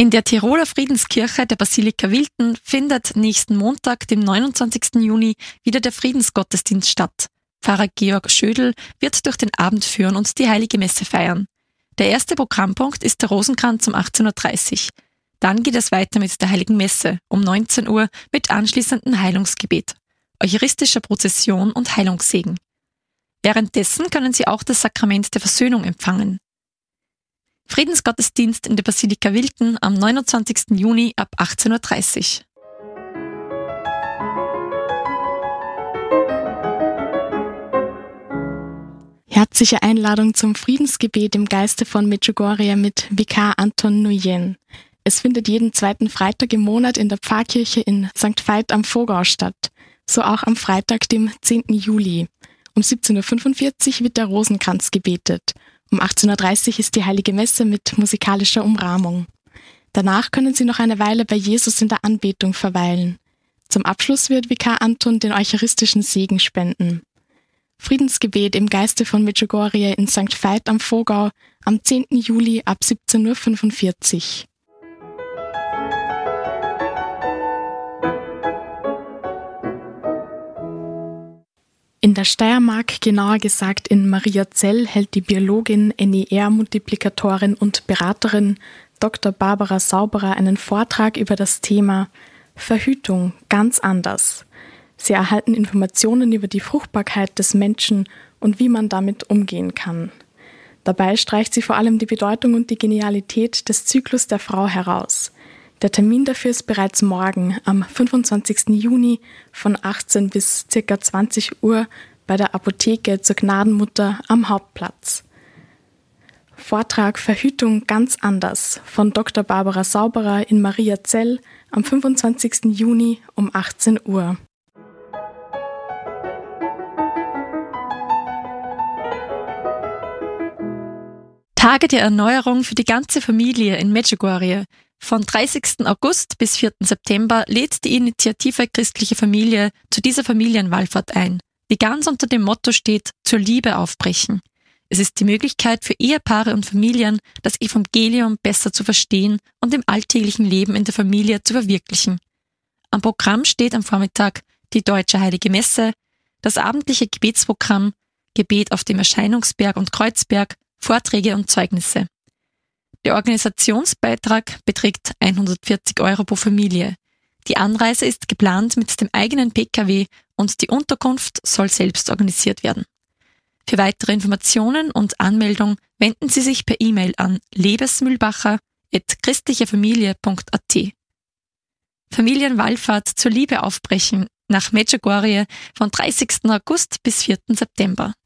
In der Tiroler Friedenskirche der Basilika Wilten findet nächsten Montag, dem 29. Juni, wieder der Friedensgottesdienst statt. Pfarrer Georg Schödel wird durch den Abend führen und die Heilige Messe feiern. Der erste Programmpunkt ist der Rosenkranz um 18.30 Uhr. Dann geht es weiter mit der Heiligen Messe um 19 Uhr mit anschließendem Heilungsgebet, eucharistischer Prozession und Heilungssegen. Währenddessen können Sie auch das Sakrament der Versöhnung empfangen. Friedensgottesdienst in der Basilika Wilten am 29. Juni ab 18.30 Uhr. Herzliche Einladung zum Friedensgebet im Geiste von Medjugorje mit Vikar Anton Nguyen. Es findet jeden zweiten Freitag im Monat in der Pfarrkirche in St. Veit am Vogau statt. So auch am Freitag, dem 10. Juli. Um 17.45 Uhr wird der Rosenkranz gebetet. Um 18.30 Uhr ist die Heilige Messe mit musikalischer Umrahmung. Danach können Sie noch eine Weile bei Jesus in der Anbetung verweilen. Zum Abschluss wird Vikar Anton den eucharistischen Segen spenden. Friedensgebet im Geiste von Medjugorje in St. Veit am Vogau am 10. Juli ab 17.45 Uhr. In der Steiermark, genauer gesagt in Mariazell, hält die Biologin, NER-Multiplikatorin und Beraterin Dr. Barbara Sauberer einen Vortrag über das Thema Verhütung ganz anders. Sie erhalten Informationen über die Fruchtbarkeit des Menschen und wie man damit umgehen kann. Dabei streicht sie vor allem die Bedeutung und die Genialität des Zyklus der Frau heraus. Der Termin dafür ist bereits morgen, am 25. Juni von 18 bis ca. 20 Uhr bei der Apotheke zur Gnadenmutter am Hauptplatz. Vortrag Verhütung ganz anders von Dr. Barbara Sauberer in Mariazell am 25. Juni um 18 Uhr. Tage der Erneuerung für die ganze Familie in Medjugorje. Von 30. August bis 4. September lädt die Initiative Christliche Familie zu dieser Familienwallfahrt ein, die ganz unter dem Motto steht: zur Liebe aufbrechen. Es ist die Möglichkeit für Ehepaare und Familien, das Evangelium besser zu verstehen und im alltäglichen Leben in der Familie zu verwirklichen. Am Programm steht am Vormittag die Deutsche Heilige Messe, das abendliche Gebetsprogramm, Gebet auf dem Erscheinungsberg und Kreuzberg, Vorträge und Zeugnisse. Der Organisationsbeitrag beträgt 140 € pro Familie. Die Anreise ist geplant mit dem eigenen Pkw und die Unterkunft soll selbst organisiert werden. Für weitere Informationen und Anmeldung wenden Sie sich per E-Mail an lebesmühlbacher@christlichefamilie.at. Familienwallfahrt zur Liebe aufbrechen nach Medjugorje von 30. August bis 4. September.